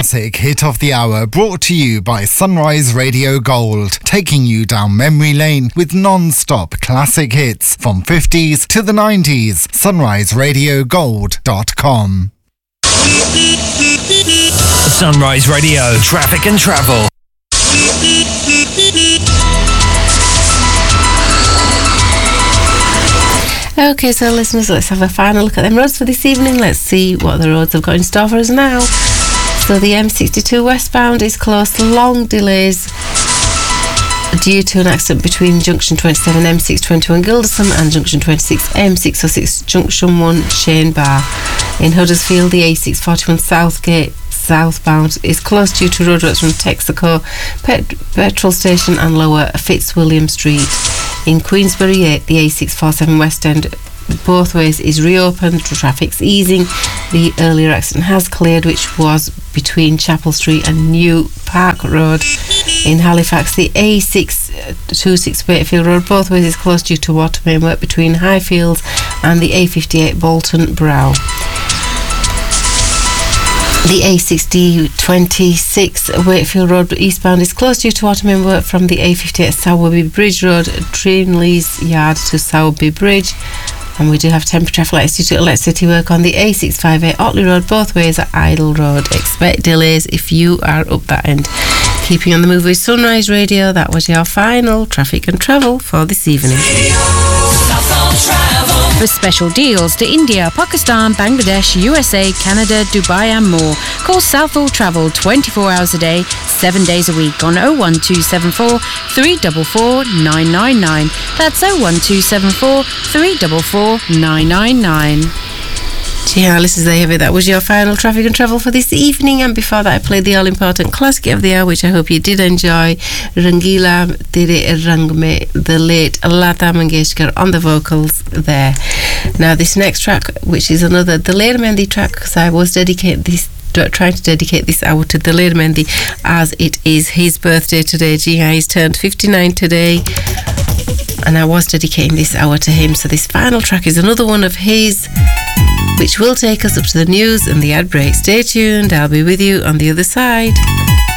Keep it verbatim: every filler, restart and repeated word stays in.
Classic Hit of the Hour, brought to you by Sunrise Radio Gold, taking you down memory lane with non-stop classic hits from fifties to the nineties. sunrise radio gold dot com. Sunrise Radio, traffic and travel. Okay, so listeners, let's have a final look at them roads for this evening. Let's see what the roads have got in store for us now. So the M sixty-two westbound is closed to long delays due to an accident between Junction twenty-seven M six twenty-one Gilderson and Junction twenty-six M six oh six Junction one Shane Bar. In Huddersfield, the A six forty-one Southgate southbound is closed due to roadworks from Texaco Pet- Petrol Station and Lower Fitzwilliam Street. In Queensbury, the A six forty-seven West End both ways is reopened, traffic's easing. The earlier accident has cleared, which was between Chapel Street and New Park Road. In Halifax, the A six twenty-six Wakefield Road both ways is closed due to water main work between Highfields and the A fifty-eight Bolton Brow. The A sixty twenty-six Wakefield Road eastbound is closed due to water main work from the A fifty-eight Sowerby Bridge Road, Trinley's Yard to Sowerby Bridge. And we do have temporary traffic lights due to electricity work on the A six fifty-eight Otley Road, both ways at Idle Road. Expect delays if you are up that end. Keeping on the move with Sunrise Radio, that was your final traffic and travel for this evening. For special deals to India, Pakistan, Bangladesh, U S A, Canada, Dubai and more, call Southall Travel twenty-four hours a day, seven days a week on oh one two seven four, three four four, nine nine nine. That's oh one two seven four, three four four, nine nine nine. Yeah, listeners, there you have it. That was your final traffic and travel for this evening. And before that, I played the all-important classic of the hour, which I hope you did enjoy. Rangila Tere Rang Me, the late Lata Mangeshkar on the vocals there. Now, this next track, which is another Daler Mehndi track, because I was dedicating this trying to dedicate this hour to Daler Mehndi, as it is his birthday today. Gee, he's turned fifty-nine today, and I was dedicating this hour to him. So this final track is another one of his, which will take us up to the news and the ad break. Stay tuned, I'll be with you on the other side.